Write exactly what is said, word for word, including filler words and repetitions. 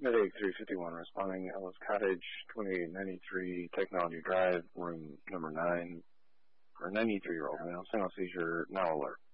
Medic three fifty-one responding, Ellis Cottage, twenty-eight ninety-three Technology Drive, room number nine, for a ninety-three-year-old male, single seizure, now alert.